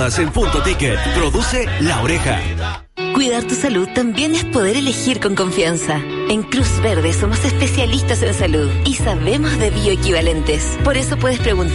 En Punto Ticket, produce La Oreja. Cuidar tu salud también es poder elegir con confianza. En Cruz Verde somos especialistas en salud y sabemos de bioequivalentes. Por eso puedes preguntar